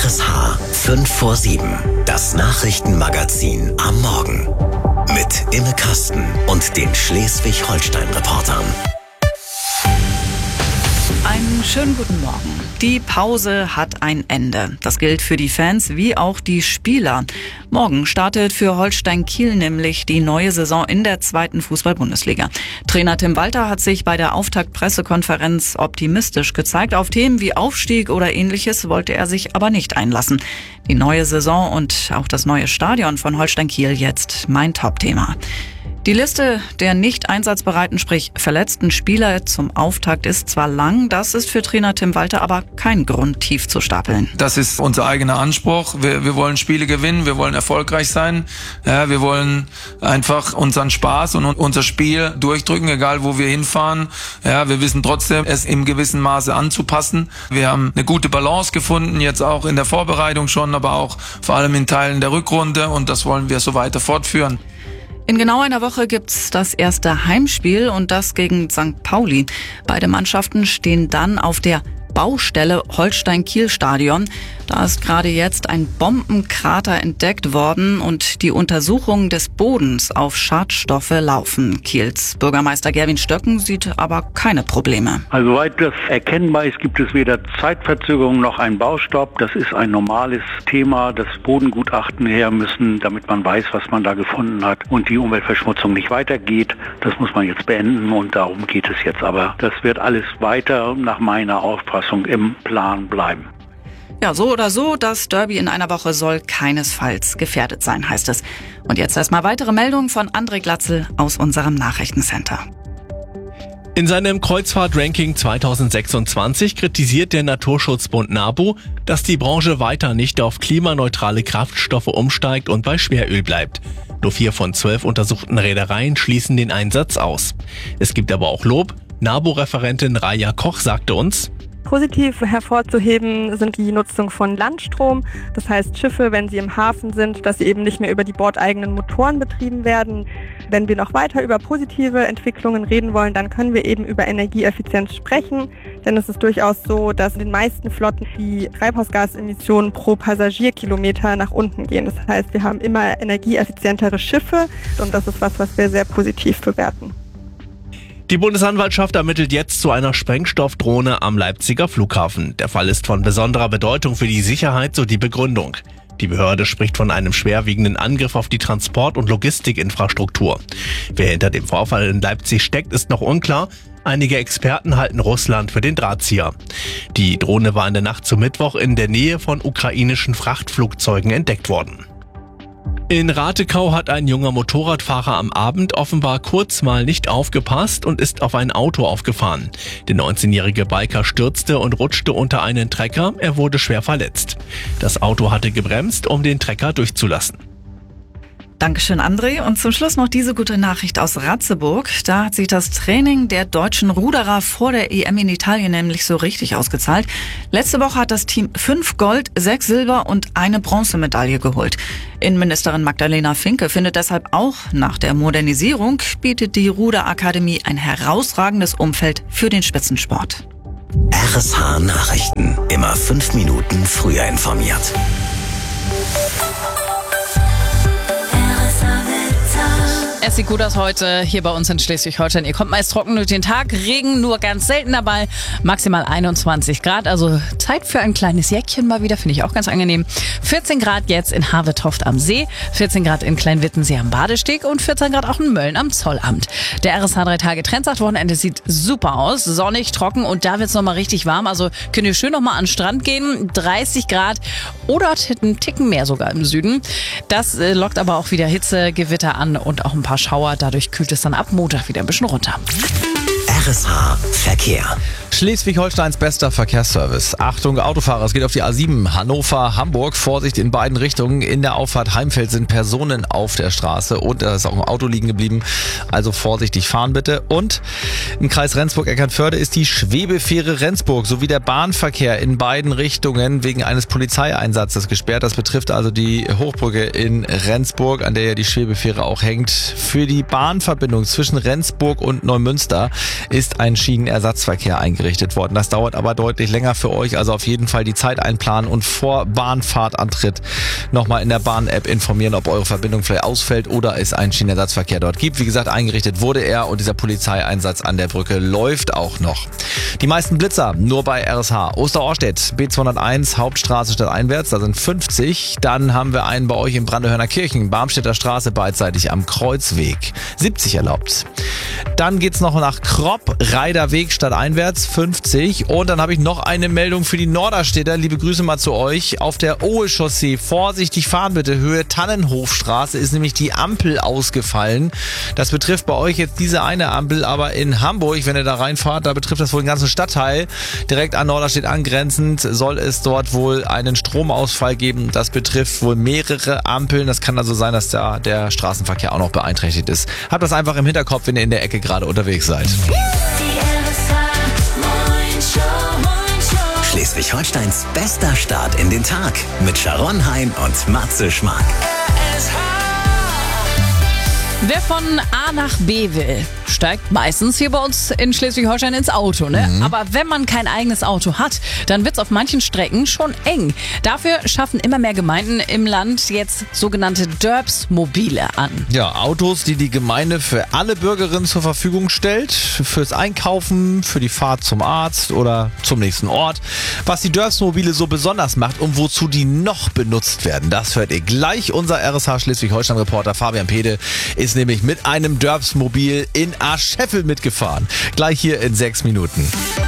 RSH 5 vor 7. Das Nachrichtenmagazin am Morgen. Mit Imme Kasten und den Schleswig-Holstein-Reportern. Einen schönen guten Morgen. Die Pause hat ein Ende. Das gilt für die Fans wie auch die Spieler. Morgen startet für Holstein Kiel nämlich die neue Saison in der 2. Fußball-Bundesliga. Trainer Tim Walter hat sich bei der Auftaktpressekonferenz optimistisch gezeigt. Auf Themen wie Aufstieg oder Ähnliches wollte er sich aber nicht einlassen. Die neue Saison und auch das neue Stadion von Holstein Kiel jetzt mein Top-Thema. Die Liste der nicht einsatzbereiten, sprich verletzten Spieler zum Auftakt ist zwar lang, das ist für Trainer Tim Walter aber kein Grund, tief zu stapeln. Das ist unser eigener Anspruch. Wir wollen Spiele gewinnen, wir wollen erfolgreich sein. Ja, wir wollen einfach unseren Spaß und unser Spiel durchdrücken, egal wo wir hinfahren. Ja, wir wissen trotzdem, es im gewissen Maße anzupassen. Wir haben eine gute Balance gefunden, jetzt auch in der Vorbereitung schon, aber auch vor allem in Teilen der Rückrunde, und das wollen wir so weiter fortführen. In genau einer Woche gibt's das erste Heimspiel und das gegen St. Pauli. Beide Mannschaften stehen dann auf der Baustelle Holstein-Kiel-Stadion. Da ist gerade jetzt ein Bombenkrater entdeckt worden und die Untersuchungen des Bodens auf Schadstoffe laufen. Kiels Bürgermeister Gerwin Stöcken sieht aber keine Probleme. Also soweit das erkennbar ist, gibt es weder Zeitverzögerung noch einen Baustopp. Das ist ein normales Thema, das Bodengutachten her müssen, damit man weiß, was man da gefunden hat und die Umweltverschmutzung nicht weitergeht. Das muss man jetzt beenden und darum geht es jetzt. Aber das wird alles weiter nach meiner Auffassung im Plan bleiben. Ja, so oder so, das Derby in einer Woche soll keinesfalls gefährdet sein, heißt es. Und jetzt erstmal weitere Meldungen von André Glatzel aus unserem Nachrichtencenter. In seinem Kreuzfahrt-Ranking 2026 kritisiert der Naturschutzbund NABU, dass die Branche weiter nicht auf klimaneutrale Kraftstoffe umsteigt und bei Schweröl bleibt. Nur 4 von 12 untersuchten Reedereien schließen den Einsatz aus. Es gibt aber auch Lob. NABU-Referentin Raja Koch sagte uns: Positiv hervorzuheben sind die Nutzung von Landstrom. Das heißt, Schiffe, wenn sie im Hafen sind, dass sie eben nicht mehr über die bordeigenen Motoren betrieben werden. Wenn wir noch weiter über positive Entwicklungen reden wollen, dann können wir eben über Energieeffizienz sprechen. Denn es ist durchaus so, dass in den meisten Flotten die Treibhausgasemissionen pro Passagierkilometer nach unten gehen. Das heißt, wir haben immer energieeffizientere Schiffe und das ist was wir sehr positiv bewerten. Die Bundesanwaltschaft ermittelt jetzt zu einer Sprengstoffdrohne am Leipziger Flughafen. Der Fall ist von besonderer Bedeutung für die Sicherheit, so die Begründung. Die Behörde spricht von einem schwerwiegenden Angriff auf die Transport- und Logistikinfrastruktur. Wer hinter dem Vorfall in Leipzig steckt, ist noch unklar. Einige Experten halten Russland für den Drahtzieher. Die Drohne war in der Nacht zum Mittwoch in der Nähe von ukrainischen Frachtflugzeugen entdeckt worden. In Ratekau hat ein junger Motorradfahrer am Abend offenbar kurz mal nicht aufgepasst und ist auf ein Auto aufgefahren. Der 19-jährige Biker stürzte und rutschte unter einen Trecker, er wurde schwer verletzt. Das Auto hatte gebremst, um den Trecker durchzulassen. Dankeschön, André. Und zum Schluss noch diese gute Nachricht aus Ratzeburg. Da hat sich das Training der deutschen Ruderer vor der EM in Italien nämlich so richtig ausgezahlt. Letzte Woche hat das Team 5 Gold-, 6 Silber- und 1 Bronzemedaille geholt. Innenministerin Magdalena Finke findet deshalb auch, nach der Modernisierung bietet die Ruderakademie ein herausragendes Umfeld für den Spitzensport. RSH Nachrichten. Immer 5 Minuten früher informiert. Es sieht gut aus heute hier bei uns in Schleswig-Holstein. Ihr kommt meist trocken durch den Tag, Regen nur ganz selten dabei, maximal 21 Grad. Also Zeit für ein kleines Jäckchen mal wieder, finde ich auch ganz angenehm. 14 Grad jetzt in Havetoft am See, 14 Grad in Kleinwittensee am Badesteg und 14 Grad auch in Mölln am Zollamt. Der RSH 3-Tage-Trendsacht-Wochenende sieht super aus, sonnig, trocken und da wird es nochmal richtig warm. Also könnt ihr schön nochmal an den Strand gehen, 30 Grad oder einen Ticken mehr sogar im Süden. Das lockt aber auch wieder Hitzegewitter an und auch ein paar Schauer. Dadurch kühlt es dann ab Montag wieder ein bisschen runter. RSH Verkehr. Schleswig-Holsteins bester Verkehrsservice. Achtung Autofahrer, es geht auf die A7 Hannover-Hamburg. Vorsicht in beiden Richtungen. In der Auffahrt Heimfeld sind Personen auf der Straße und da ist auch ein Auto liegen geblieben. Also vorsichtig fahren bitte. Und im Kreis Rendsburg-Eckernförde ist die Schwebefähre Rendsburg sowie der Bahnverkehr in beiden Richtungen wegen eines Polizeieinsatzes gesperrt. Das betrifft also die Hochbrücke in Rendsburg, an der ja die Schwebefähre auch hängt. Für die Bahnverbindung zwischen Rendsburg und Neumünster ist ein Schienenersatzverkehr eingeführt. eingerichtet worden. Das dauert aber deutlich länger für euch, also auf jeden Fall die Zeit einplanen und vor Bahnfahrtantritt nochmal in der Bahn-App informieren, ob eure Verbindung vielleicht ausfällt oder es einen Schienenersatzverkehr dort gibt. Wie gesagt, eingerichtet wurde er und dieser Polizeieinsatz an der Brücke läuft auch noch. Die meisten Blitzer nur bei RSH. Osterorstedt, B201, Hauptstraße stadteinwärts, da sind 50. Dann haben wir einen bei euch in Brandehörner Kirchen, Barmstädter Straße beidseitig am Kreuzweg. 70 erlaubt. Dann geht's noch nach Kropp, Reiderweg stadteinwärts, 50. Und dann habe ich noch eine Meldung für die Norderstädter. Liebe Grüße mal zu euch. Auf der Ohe-Chaussee, vorsichtig fahren bitte, Höhe Tannenhofstraße, ist nämlich die Ampel ausgefallen. Das betrifft bei euch jetzt diese eine Ampel, aber in Hamburg, wenn ihr da reinfahrt, da betrifft das wohl den ganzen Stadtteil. Direkt an Norderstedt angrenzend soll es dort wohl einen Stromausfall geben. Das betrifft wohl mehrere Ampeln. Das kann also sein, dass da der Straßenverkehr auch noch beeinträchtigt ist. Habt das einfach im Hinterkopf, wenn ihr in der Ecke gerade unterwegs seid. Schleswig-Holsteins bester Start in den Tag mit Sharon Hein und Matze Schmark. Wer von A nach B will, steigt meistens hier bei uns in Schleswig-Holstein ins Auto, ne? Aber wenn man kein eigenes Auto hat, dann wird's auf manchen Strecken schon eng. Dafür schaffen immer mehr Gemeinden im Land jetzt sogenannte Derbs-Mobile an. Ja, Autos, die die Gemeinde für alle Bürgerinnen zur Verfügung stellt. Fürs Einkaufen, für die Fahrt zum Arzt oder zum nächsten Ort. Was die Derbs-Mobile so besonders macht und wozu die noch benutzt werden, das hört ihr gleich. Unser RSH Schleswig-Holstein-Reporter Fabian Pede ist nämlich mit einem Derbs-Mobil in Ascheffel mitgefahren. Gleich hier in 6 Minuten.